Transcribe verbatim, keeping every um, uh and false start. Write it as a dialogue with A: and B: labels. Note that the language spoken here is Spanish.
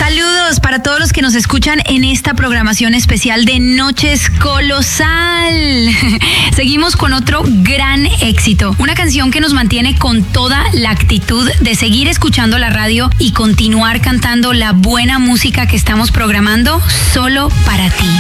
A: Saludos para todos los que nos escuchan en esta programación especial de Noches Colosal. Seguimos con otro gran éxito, una canción que nos mantiene con toda la actitud de seguir escuchando la radio y continuar cantando la buena música que estamos programando solo para ti.